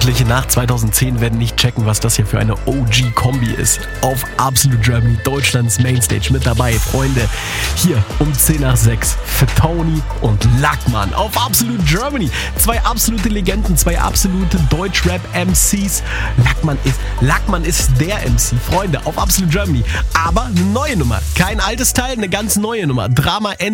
Jugendliche nach 2010 werden nicht checken, was das hier für eine OG-Kombi ist. Auf Absolute Germany, Deutschlands Mainstage mit dabei, Freunde. Hier um 10 nach 6 für Tony und Lackmann auf Absolute Germany. Zwei absolute Legenden, zwei absolute Deutschrap-MCs. Lackmann ist der MC, Freunde, auf Absolute Germany. Aber eine neue Nummer, kein altes Teil, eine ganz neue Nummer. Drama Ende.